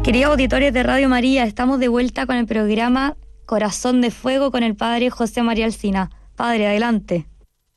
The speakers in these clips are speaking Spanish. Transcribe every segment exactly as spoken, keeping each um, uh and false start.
Queridos auditores de Radio María, estamos de vuelta con el programa Corazón de Fuego con el Padre José María Alsina. Padre, adelante.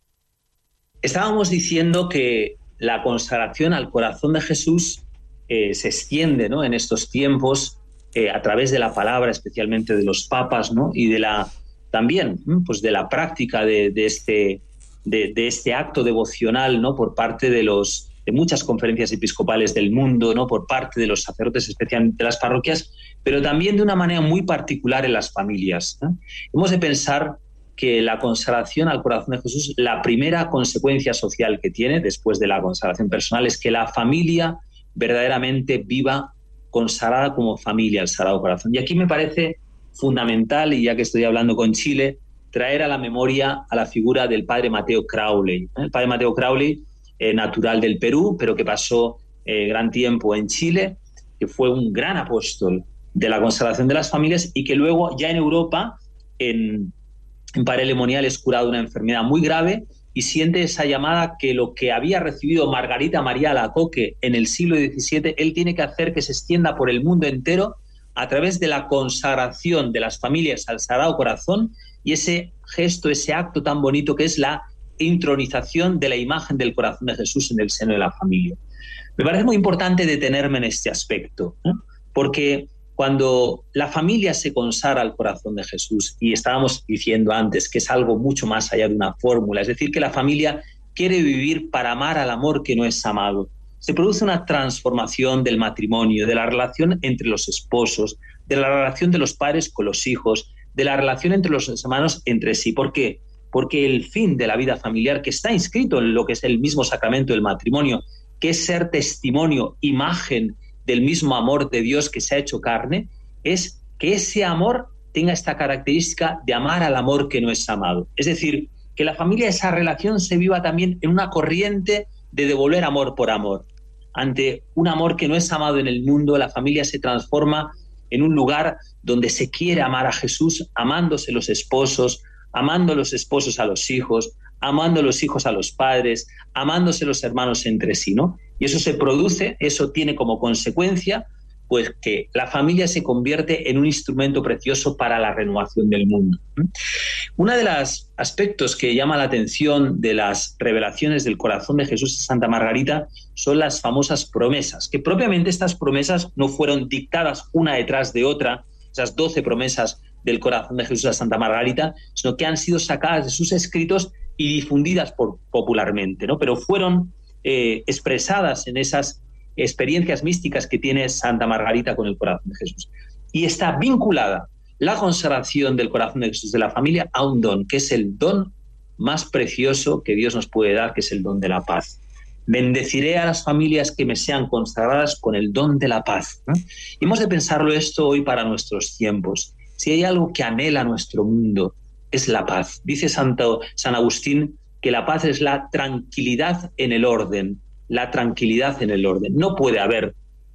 Estábamos diciendo que la consagración al corazón de Jesús eh, se extiende, ¿no?, en estos tiempos eh, a través de la palabra, especialmente de los papas, ¿no?, y de la también pues de la práctica de, de, este, de, de este acto devocional, ¿no?, por parte de los de muchas conferencias episcopales del mundo, ¿no?, por parte de los sacerdotes, especialmente de las parroquias, pero también de una manera muy particular en las familias, ¿no? Hemos de pensar que la consagración al corazón de Jesús, la primera consecuencia social que tiene, después de la consagración personal, es que la familia verdaderamente viva consagrada como familia al Sagrado Corazón. Y aquí me parece fundamental, y ya que estoy hablando con Chile, traer a la memoria a la figura del padre Mateo Crowley. El padre Mateo Crowley, eh, natural del Perú, pero que pasó eh, gran tiempo en Chile, que fue un gran apóstol de la consagración de las familias y que luego ya en Europa, en, en Parelemonial, es curado de una enfermedad muy grave y siente esa llamada que lo que había recibido Margarita María Alacoque en el siglo diecisiete, él tiene que hacer que se extienda por el mundo entero a través de la consagración de las familias al Sagrado Corazón y ese gesto, ese acto tan bonito que es la intronización de la imagen del corazón de Jesús en el seno de la familia. Me parece muy importante detenerme en este aspecto, ¿no?, porque cuando la familia se consagra al corazón de Jesús, y estábamos diciendo antes que es algo mucho más allá de una fórmula, es decir, que la familia quiere vivir para amar al amor que no es amado, se produce una transformación del matrimonio, de la relación entre los esposos, de la relación de los padres con los hijos, de la relación entre los hermanos entre sí. ¿Por qué? Porque el fin de la vida familiar, que está inscrito en lo que es el mismo sacramento del matrimonio, que es ser testimonio, imagen del mismo amor de Dios que se ha hecho carne, es que ese amor tenga esta característica de amar al amor que no es amado. Es decir, que la familia, esa relación se viva también en una corriente de devolver amor por amor. Ante un amor que no es amado en el mundo, la familia se transforma en un lugar donde se quiere amar a Jesús, amándose los esposos, amando los esposos a los hijos, amando los hijos a los padres, amándose los hermanos entre sí, ¿no? Y eso se produce, eso tiene como consecuencia, pues que la familia se convierte en un instrumento precioso para la renovación del mundo. Uno de los aspectos que llama la atención de las revelaciones del corazón de Jesús a Santa Margarita son las famosas promesas, que propiamente estas promesas no fueron dictadas una detrás de otra, esas doce promesas del corazón de Jesús a Santa Margarita, sino que han sido sacadas de sus escritos y difundidas por, popularmente, ¿no? Pero fueron eh, expresadas en esas experiencias místicas que tiene Santa Margarita con el corazón de Jesús. Y está vinculada la consagración del corazón de Jesús de la familia a un don, que es el don más precioso que Dios nos puede dar, que es el don de la paz. Bendeciré a las familias que me sean consagradas con el don de la paz, ¿no? Y hemos de pensarlo esto hoy para nuestros tiempos. Si hay algo que anhela nuestro mundo, es la paz. Dice Santo, San Agustín que la paz es la tranquilidad en el orden, la tranquilidad en el orden. No puede haber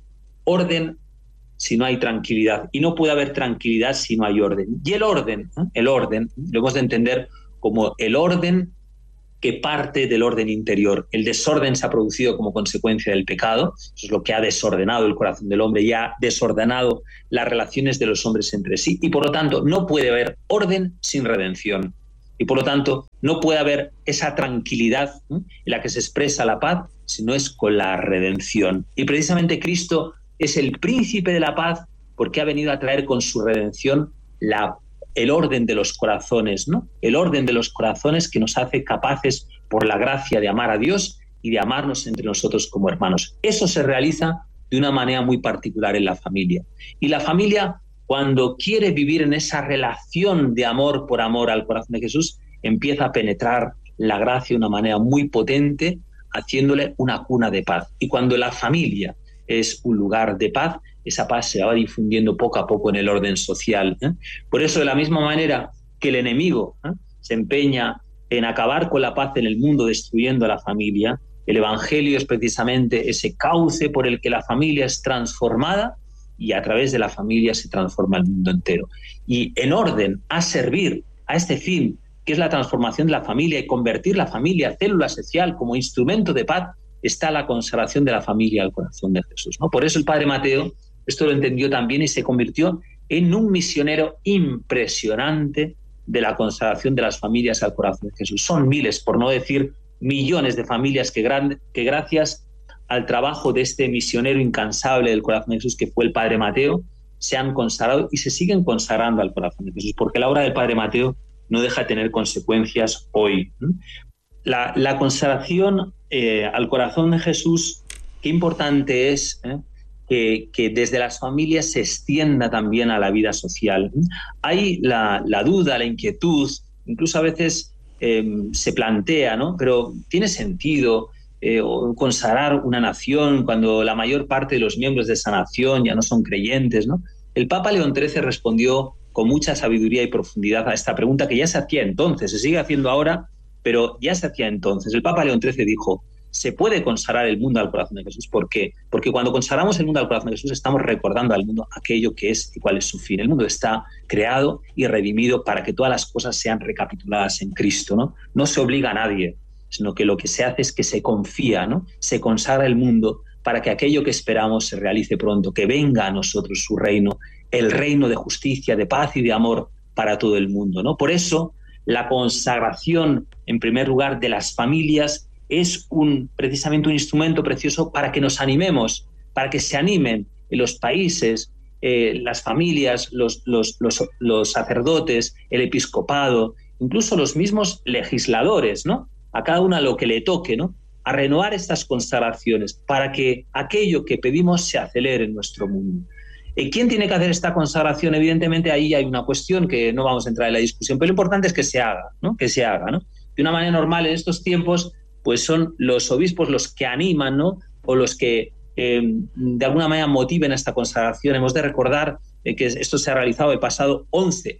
orden si no hay tranquilidad, y no puede haber tranquilidad si no hay orden. Y el orden, ¿eh? el orden, lo hemos de entender como el orden que parte del orden interior. El desorden se ha producido como consecuencia del pecado, eso es lo que ha desordenado el corazón del hombre y ha desordenado las relaciones de los hombres entre sí, y por lo tanto no puede haber orden sin redención, y por lo tanto no puede haber esa tranquilidad, ¿eh? en la que se expresa la paz, si no es con la redención. Y precisamente Cristo es el príncipe de la paz porque ha venido a traer con su redención la el orden de los corazones, ¿no? El orden de los corazones que nos hace capaces, por la gracia, de amar a Dios y de amarnos entre nosotros como hermanos. Eso se realiza de una manera muy particular en la familia. Y la familia, cuando quiere vivir en esa relación de amor por amor al corazón de Jesús, empieza a penetrar la gracia de una manera muy potente, haciéndole una cuna de paz. Y cuando la familia es un lugar de paz, esa paz se va difundiendo poco a poco en el orden social, ¿eh? Por eso, de la misma manera que el enemigo ¿eh? se empeña en acabar con la paz en el mundo, destruyendo a la familia, el Evangelio es precisamente ese cauce por el que la familia es transformada y a través de la familia se transforma el mundo entero. Y en orden a servir a este fin, que es la transformación de la familia y convertir la familia, célula social, como instrumento de paz, está la consagración de la familia al corazón de Jesús, ¿no? Por eso el Padre Mateo esto lo entendió también y se convirtió en un misionero impresionante de la consagración de las familias al corazón de Jesús. Son miles, por no decir millones de familias que, gran, que gracias al trabajo de este misionero incansable del corazón de Jesús, que fue el Padre Mateo, se han consagrado y se siguen consagrando al corazón de Jesús, porque la obra del Padre Mateo no deja de tener consecuencias hoy. La, la consagración eh, al corazón de Jesús, qué importante es ¿eh? que, que desde las familias se extienda también a la vida social. Hay la, la duda, la inquietud, incluso a veces eh, se plantea, ¿no? Pero ¿tiene sentido eh, consagrar una nación cuando la mayor parte de los miembros de esa nación ya no son creyentes, ¿no? El Papa León trece respondió con mucha sabiduría y profundidad a esta pregunta que ya se hacía entonces, se sigue haciendo ahora, pero ya se hacía entonces. El Papa León trece dijo: se puede consagrar el mundo al corazón de Jesús. ¿Por qué? Porque cuando consagramos el mundo al corazón de Jesús estamos recordando al mundo aquello que es y cuál es su fin. El mundo está creado y redimido para que todas las cosas sean recapituladas en Cristo, ¿no? No se obliga a nadie, sino que lo que se hace es que se confía, ¿no? Se consagra el mundo para que aquello que esperamos se realice pronto, que venga a nosotros su reino, el reino de justicia, de paz y de amor para todo el mundo, ¿no? Por eso, la consagración, en primer lugar, de las familias es un, precisamente un instrumento precioso para que nos animemos, para que se animen en los países, eh, las familias, los, los, los, los sacerdotes, el episcopado, incluso los mismos legisladores, ¿no? A cada uno lo que le toque, ¿no? A renovar estas consagraciones para que aquello que pedimos se acelere en nuestro mundo. ¿Quién tiene que hacer esta consagración? Evidentemente ahí hay una cuestión que no vamos a entrar en la discusión, pero lo importante es que se haga, ¿no? Que se haga, ¿no? De una manera normal en estos tiempos, pues son los obispos los que animan, ¿no? O los que eh, de alguna manera motiven a esta consagración. Hemos de recordar eh, que esto se ha realizado el pasado once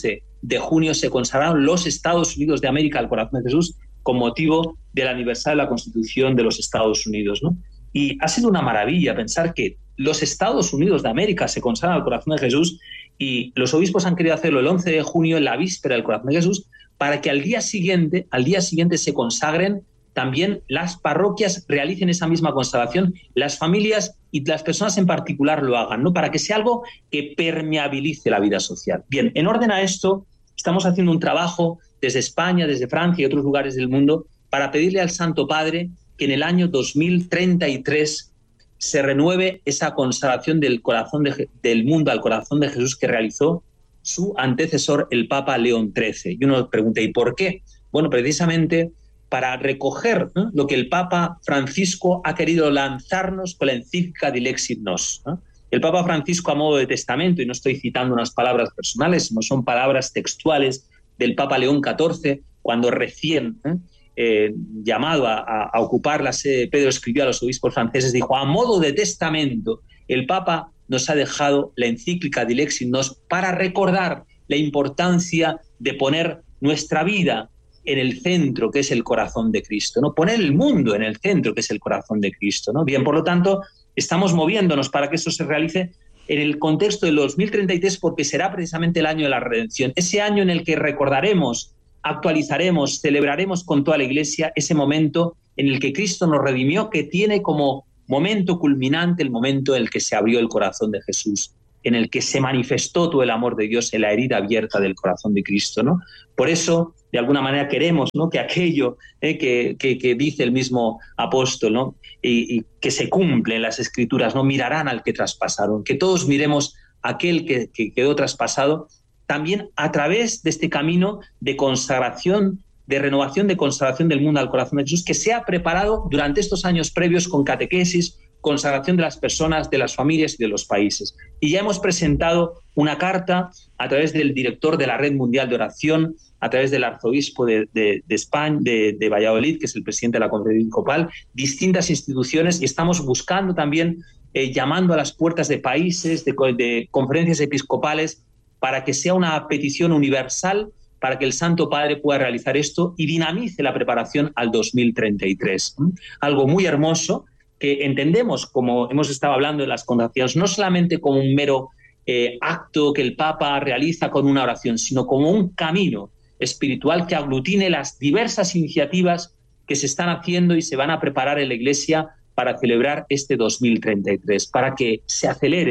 de junio, se consagraron los Estados Unidos de América al corazón de Jesús con motivo del aniversario de la Constitución de los Estados Unidos, ¿no? Y ha sido una maravilla pensar que los Estados Unidos de América se consagran al corazón de Jesús y los obispos han querido hacerlo el once de junio, en la víspera del corazón de Jesús, para que al día siguiente, al día siguiente se consagren también las parroquias, realicen esa misma consagración, las familias y las personas en particular lo hagan, ¿no? Para que sea algo que permeabilice la vida social. Bien, en orden a esto, estamos haciendo un trabajo desde España, desde Francia y otros lugares del mundo para pedirle al Santo Padre que en el año dos mil treinta y tres se renueve esa consagración del corazón de, del mundo al corazón de Jesús que realizó su antecesor, el Papa León trece. Y uno pregunta, ¿y por qué? Bueno, precisamente para recoger, ¿no?, lo que el Papa Francisco ha querido lanzarnos con la encíclica Dilexit Nos, ¿no? El Papa Francisco, a modo de testamento, y no estoy citando unas palabras personales, sino son palabras textuales del Papa León catorce, cuando recién ¿eh? Eh, llamado a, a ocupar la sede, Pedro escribió a los obispos franceses, dijo: a modo de testamento, el Papa nos ha dejado la encíclica Dilexit Nos para recordar la importancia de poner nuestra vida en el centro, que es el corazón de Cristo, ¿no? Poner el mundo en el centro, que es el corazón de Cristo, ¿no? Bien, por lo tanto, estamos moviéndonos para que eso se realice en el contexto del dos mil treinta y tres, porque será precisamente el año de la redención, ese año en el que recordaremos, actualizaremos, celebraremos con toda la Iglesia ese momento en el que Cristo nos redimió, que tiene como momento culminante el momento en el que se abrió el corazón de Jesús, en el que se manifestó todo el amor de Dios en la herida abierta del corazón de Cristo, ¿no? Por eso, de alguna manera, queremos, ¿no?, que aquello eh, que, que, que dice el mismo apóstol, ¿no?, y, y que se cumple en las Escrituras, ¿no?, mirarán al que traspasaron, que todos miremos a aquel que, que quedó traspasado, también a través de este camino de consagración, de renovación, de consagración del mundo al corazón de Jesús, que se ha preparado durante estos años previos con catequesis, consagración de las personas, de las familias y de los países. Y ya hemos presentado una carta a través del director de la Red Mundial de Oración, a través del arzobispo de, de, de España, de, de Valladolid, que es el presidente de la Conferencia Episcopal, distintas instituciones, y estamos buscando también, eh, llamando a las puertas de países, de, de conferencias episcopales, para que sea una petición universal, para que el Santo Padre pueda realizar esto y dinamice la preparación al dos mil treinta y tres. ¿Mm? Algo muy hermoso que entendemos, como hemos estado hablando en las consagraciones, no solamente como un mero eh, acto que el Papa realiza con una oración, sino como un camino espiritual que aglutine las diversas iniciativas que se están haciendo y se van a preparar en la Iglesia para celebrar este dos mil treinta y tres, para que se acelere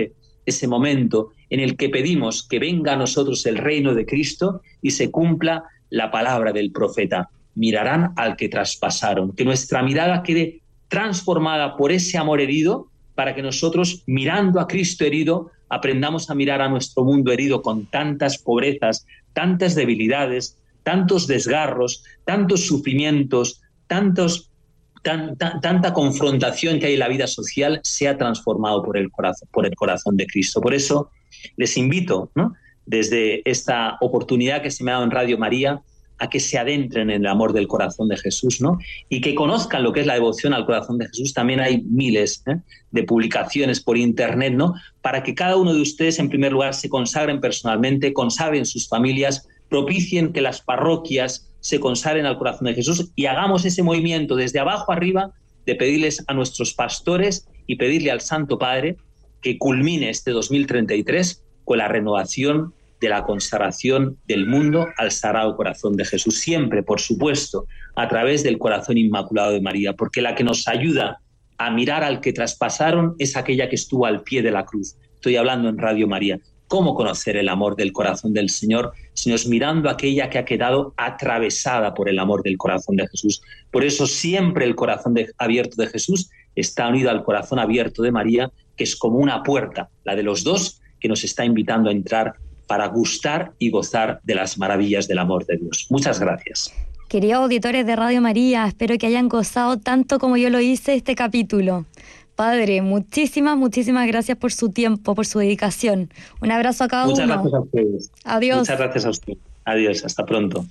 ese momento en el que pedimos que venga a nosotros el reino de Cristo y se cumpla la palabra del profeta. Mirarán al que traspasaron. Que nuestra mirada quede transformada por ese amor herido, para que nosotros, mirando a Cristo herido, aprendamos a mirar a nuestro mundo herido con tantas pobrezas, tantas debilidades, tantos desgarros, tantos sufrimientos, tantos, tan, tan, tanta confrontación que hay en la vida social, sea transformado por el corazón, por el corazón de Cristo. Por eso les invito, ¿no?, desde esta oportunidad que se me ha dado en Radio María, a que se adentren en el amor del corazón de Jesús, ¿no?, y que conozcan lo que es la devoción al corazón de Jesús. También hay miles ¿eh? de publicaciones por internet, ¿no?, para que cada uno de ustedes, en primer lugar, se consagren personalmente, consagren sus familias, propicien que las parroquias se consagren al corazón de Jesús y hagamos ese movimiento desde abajo arriba de pedirles a nuestros pastores y pedirle al Santo Padre que culmine este dos mil treinta y tres con la renovación de la consagración del mundo al Sagrado Corazón de Jesús, siempre, por supuesto, a través del corazón inmaculado de María, porque la que nos ayuda a mirar al que traspasaron es aquella que estuvo al pie de la cruz. Estoy hablando en Radio María. ¿Cómo conocer el amor del corazón del Señor? Sino es mirando a aquella que ha quedado atravesada por el amor del corazón de Jesús. Por eso siempre el corazón de, abierto de Jesús está unido al corazón abierto de María, que es como una puerta, la de los dos, que nos está invitando a entrar para gustar y gozar de las maravillas del amor de Dios. Muchas gracias. Queridos auditores de Radio María, espero que hayan gozado tanto como yo lo hice este capítulo. Padre, muchísimas, muchísimas gracias por su tiempo, por su dedicación. Un abrazo a cada Muchas uno. Muchas gracias a ustedes. Adiós. Muchas gracias a ustedes. Adiós, hasta pronto.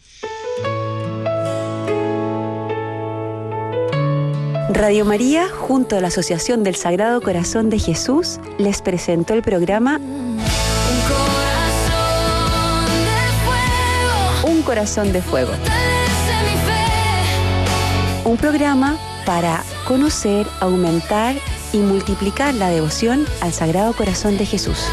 Radio María, junto a la Asociación del Sagrado Corazón de Jesús, les presentó el programa Un Corazón de Fuego. Un programa para conocer, aumentar y multiplicar la devoción al Sagrado Corazón de Jesús.